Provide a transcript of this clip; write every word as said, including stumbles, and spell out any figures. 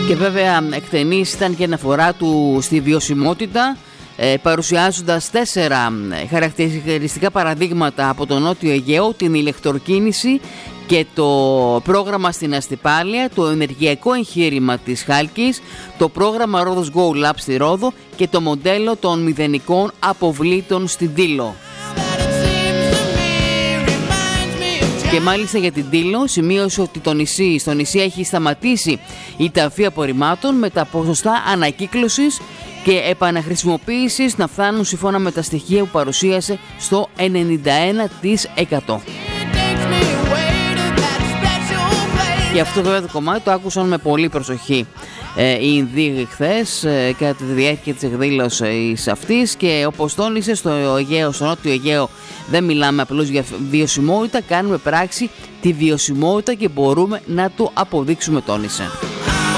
Και βέβαια εκτενής ήταν και η αναφορά του στη βιωσιμότητα, ε, παρουσιάζοντας τέσσερα χαρακτηριστικά παραδείγματα από το Νότιο Αιγαίο, την ηλεκτροκίνηση και το πρόγραμμα στην Αστυπάλεια, το ενεργειακό εγχείρημα της Χάλκης, το πρόγραμμα Rhodos Go Lab στη Ρόδο και το μοντέλο των μηδενικών αποβλήτων στην Τήλο. Και μάλιστα για την Τήλο σημείωσε ότι το νησί, στο νησί έχει σταματήσει η ταφή απορριμμάτων με τα ποσοστά ανακύκλωσης και επαναχρησιμοποίησης να φτάνουν σύμφωνα με τα στοιχεία που παρουσίασε στο ενενήντα ένα τοις εκατό. Και αυτό βέβαια το κομμάτι το άκουσαν με πολύ προσοχή ε, οι Ινδοί χθες ε, κατά τη διάρκεια της εκδήλωσης αυτής, και όπως τόνισε, στο Αιγαίο, στο Νότιο Αιγαίο δεν μιλάμε απλώς για βιωσιμότητα, κάνουμε πράξη τη βιωσιμότητα και μπορούμε να το αποδείξουμε, τόνισε.